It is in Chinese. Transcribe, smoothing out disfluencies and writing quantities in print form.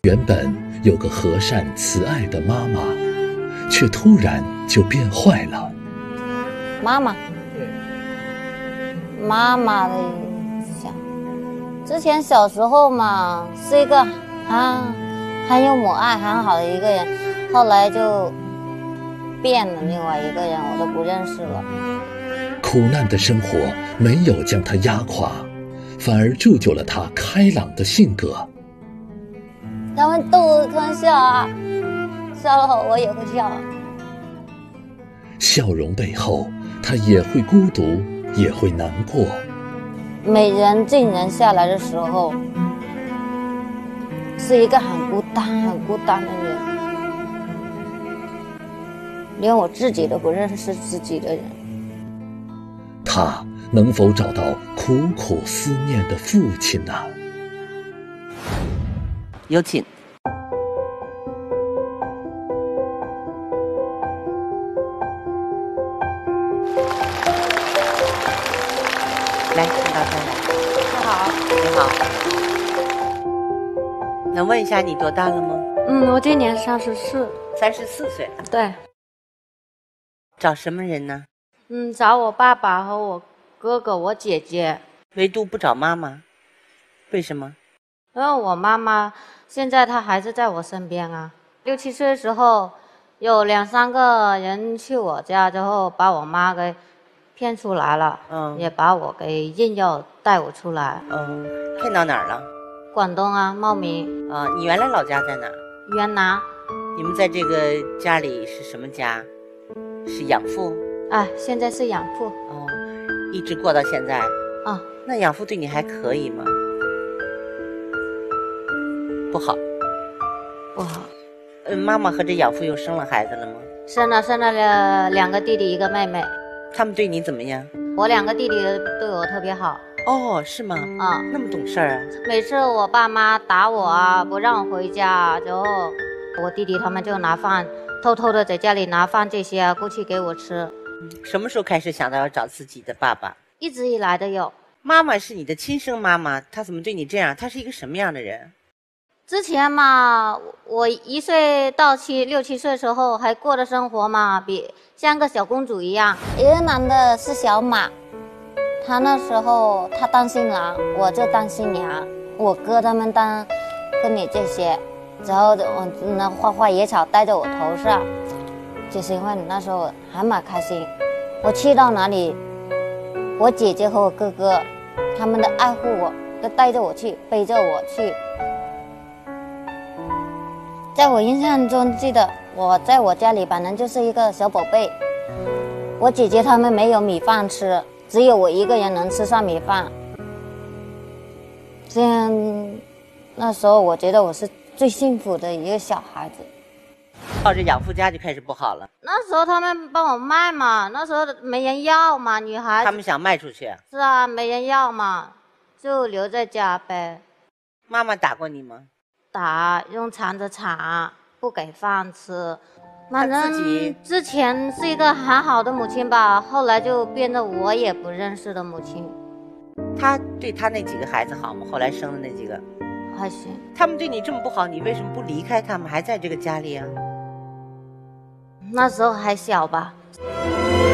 原本有个和善慈爱的妈妈，却突然就变坏了。 妈妈，妈妈的想，之前小时候嘛，是一个很有母爱、很好的一个人，后来就变了，另外一个人我都不认识了。 苦难的生活没有将他压垮，反而铸就了他开朗的性格。 他们逗我看笑啊，笑了我也会笑。 笑容背后，他也会孤独，也会难过。 每人静人下来的时候，是一个很孤单、很孤单的人，连我自己都不认识自己的人。 他能否找到苦苦思念的父亲呢？ 有请。来，请到这儿来。 好， 你好。能问一下你多大了吗我今年34。 34岁。 对。 找什么人呢？ 找我爸爸和我哥哥、我姐姐。 唯独不找妈妈，为什么？ 因为我妈妈现在她还是在我身边啊。6、7岁的时候，有2、3个人去我家之后，把我妈给骗出来了，也把我给硬要带我出来。 骗到哪儿了？ 广东啊，茂名。 你原来老家在哪儿？ 云南。 你们在这个家里是什么家？是养父？ 现在是养父。 一直过到现在。那养父对你还可以吗？不好。 不好。 妈妈和这养父又生了孩子了吗？ 生了2个弟弟1个妹妹。 他们对你怎么样？ 我2个弟弟对我特别好。 是吗？那么懂事儿啊。 每次我爸妈打我啊，不让我回家之后，我弟弟他们就拿饭，偷偷的在家里拿饭这些啊过去给我吃。 什么时候开始想到要找自己的爸爸？ 一直以来都有。 妈妈是你的亲生妈妈，她怎么对你这样？她是一个什么样的人？ 之前嘛，我1岁到6、7岁的时候还过的生活嘛，比像个小公主一样。一个男的是小马，他那时候他当新郎，我就当新娘，我哥他们当婚礼这些，然后我那花野草戴在我头上，就是因为那时候还蛮开心。我去到哪里，我姐姐和我哥哥他们都爱护我，都带着我去，背着我去。在我印象中记得我在我家里反正就是一个小宝贝，我姐姐他们没有米饭吃，只有我一个人能吃上米饭。这样那时候我觉得我是最幸福的一个小孩子。 到这养父家就开始不好了。 那时候他们帮我卖嘛，那时候没人要嘛，女孩子。 他们想卖出去。 是啊，没人要嘛，就留在家呗。 妈妈打过你吗？ 打，用铲子铲，不给饭吃。反正之前是一个很好的母亲吧，后来就变得我也不认识的母亲。 他对他那几个孩子好吗？后来生的那几个还行。 他们对你这么不好，你为什么不离开他们，还在这个家里啊？ 那时候还小吧，